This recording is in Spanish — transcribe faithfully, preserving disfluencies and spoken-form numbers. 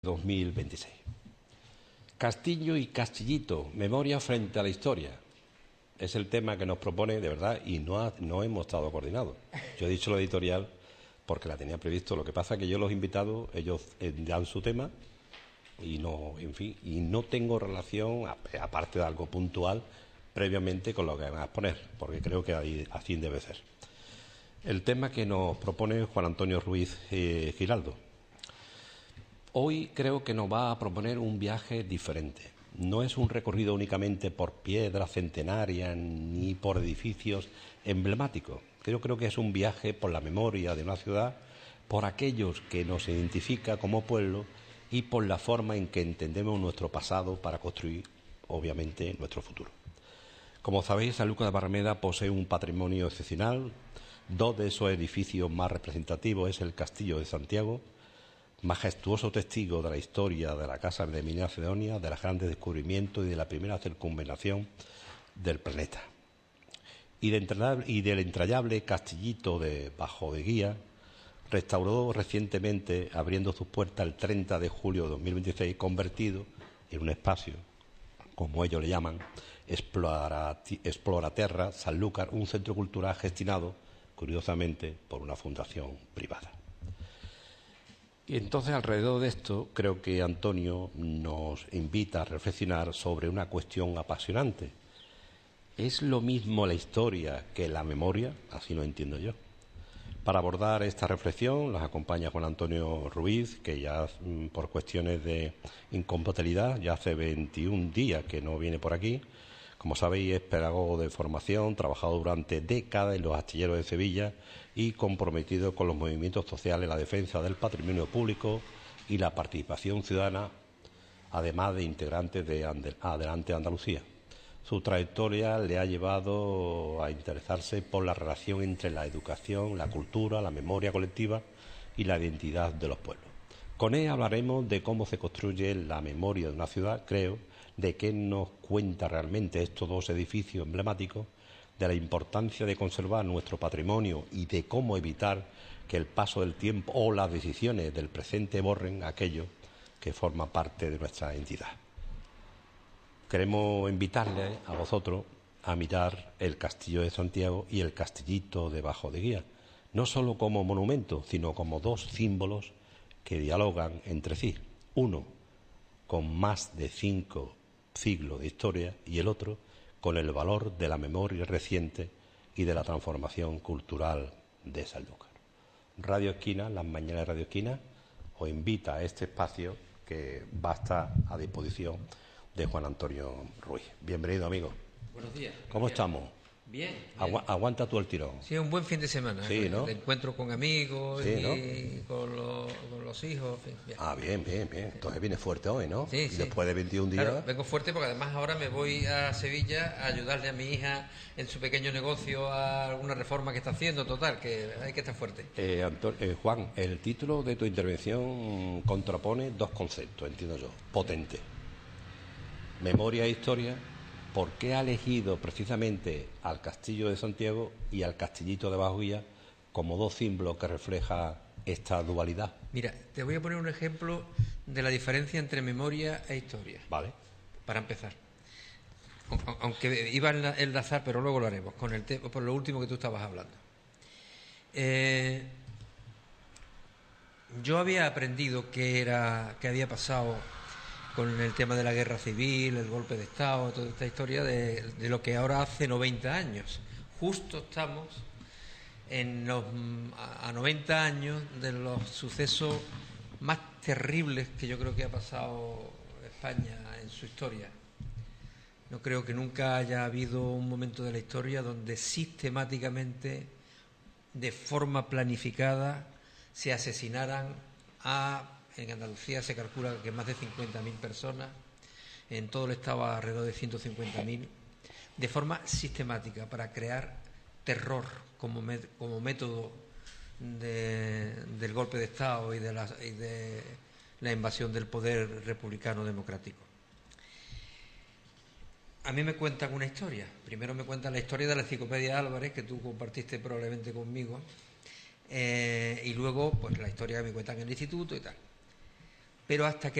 dos mil veintiséis. Castillo y Castillito, memoria frente a la historia. Es el tema que nos propone, de verdad, y no, ha, no hemos estado coordinados. Yo he dicho lo editorial porque la tenía previsto. Lo que pasa es que yo los invitados, ellos eh, dan su tema y no, en fin, y no tengo relación, aparte de algo puntual, previamente con lo que van a exponer, porque creo que ahí, así debe ser. El tema que nos propone Juan Antonio Ruiz eh, Giraldo. Hoy creo que nos va a proponer un viaje diferente. No es un recorrido únicamente por piedras centenarias ni por edificios emblemáticos. Creo, creo que es un viaje por la memoria de una ciudad, por aquellos que nos identifica como pueblo y por la forma en que entendemos nuestro pasado para construir, obviamente, nuestro futuro. Como sabéis, Sanlúcar de Barrameda posee un patrimonio excepcional. Dos de esos edificios más representativos es el Castillo de Santiago, majestuoso testigo de la historia de la Casa de Medina Sidonia, de los grandes descubrimientos y de la primera circunvalación del planeta. Y, de y del entrañable Castillito de Bajo de Guía, restaurado recientemente, abriendo sus puertas el treinta de julio de dos mil veintiséis, convertido en un espacio, como ellos le llaman, Exploraterra Sanlúcar, un centro cultural gestionado, curiosamente, por una fundación privada. Y entonces, alrededor de esto, creo que Antonio nos invita a reflexionar sobre una cuestión apasionante. ¿Es lo mismo la historia que la memoria? Así lo entiendo yo. Para abordar esta reflexión nos acompaña Juan Antonio Ruiz, que ya por cuestiones de incompatibilidad, ya hace veintiún días que no viene por aquí. Como sabéis, es pedagogo de formación, trabajado durante décadas en los astilleros de Sevilla y comprometido con los movimientos sociales, la defensa del patrimonio público y la participación ciudadana, además de integrante de Adelante Andalucía. Su trayectoria le ha llevado a interesarse por la relación entre la educación, la cultura, la memoria colectiva y la identidad de los pueblos. Con él hablaremos de cómo se construye la memoria de una ciudad, creo, de qué nos cuenta realmente estos dos edificios emblemáticos, de la importancia de conservar nuestro patrimonio y de cómo evitar que el paso del tiempo o las decisiones del presente borren aquello que forma parte de nuestra entidad. Queremos invitarles a vosotros a mirar el Castillo de Santiago y el Castillito de Bajo de Guía, no solo como monumento, sino como dos símbolos que dialogan entre sí. Uno con más de cinco siglos de historia y el otro con el valor de la memoria reciente y de la transformación cultural de Sanlúcar. Radio Esquina, las mañanas de Radio Esquina, os invita a este espacio que va a estar a disposición de Juan Antonio Ruiz. Bienvenido, amigo. Buenos días. ¿Cómo Buenos días. estamos? Bien, bien. Agu aguanta tú el tirón. Sí, un buen fin de semana. Sí, ¿no? De encuentro con amigos sí, y ¿no? con, los, con los hijos. En fin, bien. Ah, bien, bien, bien. Entonces viene fuerte hoy, ¿no? Sí, sí. Después de veintiún días. Claro, vengo fuerte porque además ahora me voy a Sevilla a ayudarle a mi hija en su pequeño negocio a alguna reforma que está haciendo. Total, que hay que estar fuerte. Eh, Antonio, eh, Juan, el título de tu intervención contrapone dos conceptos, entiendo yo, potentes. Memoria e historia. ¿Por qué ha elegido precisamente al Castillo de Santiago y al Castillito de Bajo Guía como dos símbolos que reflejan esta dualidad? Mira, te voy a poner un ejemplo de la diferencia entre memoria e historia. Vale. Para empezar. Aunque iba a enlazar, pero luego lo haremos, con el tema, por lo último que tú estabas hablando. Eh, yo había aprendido qué era, qué había pasado con el tema de la guerra civil, el golpe de Estado, toda esta historia de, de lo que ahora hace noventa años. Justo estamos en los, a noventa años de los sucesos más terribles que yo creo que ha pasado España en su historia. No creo que nunca haya habido un momento de la historia donde sistemáticamente, de forma planificada, se asesinaran a... En Andalucía se calcula que más de cincuenta mil personas, en todo el estado alrededor de ciento cincuenta mil, de forma sistemática para crear terror como, met como método de, del golpe de Estado y de, la, y de la invasión del poder republicano democrático. A mí me cuentan una historia. Primero me cuentan la historia de la Enciclopedia Álvarez, que tú compartiste probablemente conmigo, eh, y luego pues la historia que me cuentan en el instituto y tal. pero hasta que